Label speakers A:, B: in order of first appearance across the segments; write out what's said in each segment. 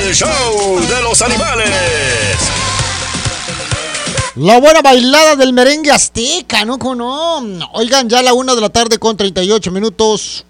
A: el show de los animales.
B: La buena bailada del merengue azteca, ¿no? ¿Cómo no? Oigan, ya a la 1 de la tarde con 38 minutos.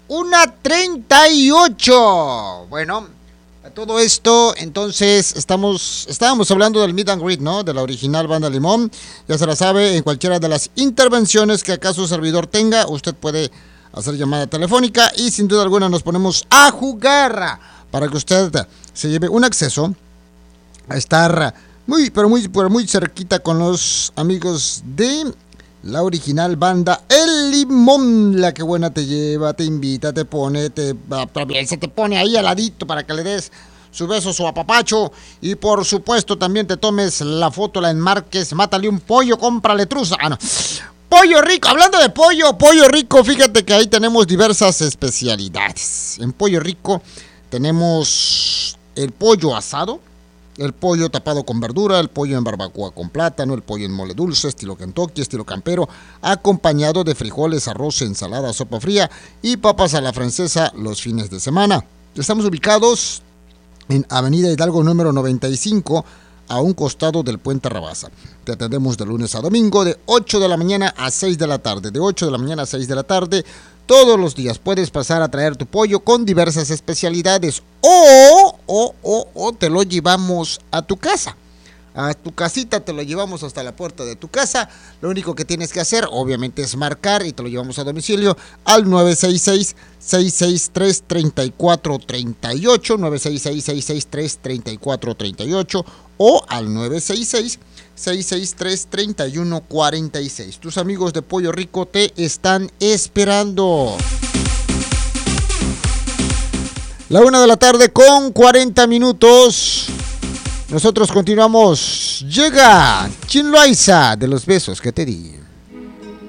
B: 1:38. Bueno, a todo esto, entonces, estábamos hablando del Meet and Greet, ¿no? De la original Banda Limón. Ya se la sabe, en cualquiera de las intervenciones que acaso servidor tenga, usted puede hacer llamada telefónica y sin duda alguna nos ponemos a jugar para que usted se lleve un acceso a estar muy cerquita con los amigos de la original banda El Limón. La que buena te lleva, te invita, te pone, te atraviesa, te pone ahí al ladito para que le des su beso, su apapacho. Y por supuesto también te tomes la foto, la enmarques, mátale un pollo, cómprale truza. No. Pollo Rico, hablando de Pollo Rico, fíjate que ahí tenemos diversas especialidades. En Pollo Rico tenemos el pollo asado, el pollo tapado con verdura, el pollo en barbacoa con plátano, el pollo en mole dulce, estilo Kentucky, estilo campero, acompañado de frijoles, arroz, ensalada, sopa fría y papas a la francesa los fines de semana. Estamos ubicados en Avenida Hidalgo número 95, a un costado del Puente Rabasa. Te atendemos de lunes a domingo, de 8 de la mañana a 6 de la tarde. De 8 de la mañana a 6 de la tarde, todos los días puedes pasar a traer tu pollo con diversas especialidades. O te lo llevamos a tu casa. A tu casita te lo llevamos hasta la puerta de tu casa. Lo único que tienes que hacer, obviamente, es marcar y te lo llevamos a domicilio al 966-663-3438, 966-663-3438 o al 966-663-3146. Tus amigos de Pollo Rico te están esperando. La 1 de la tarde con 40 minutos. Nosotros continuamos. Llega Chin Loaiza de los besos que te di.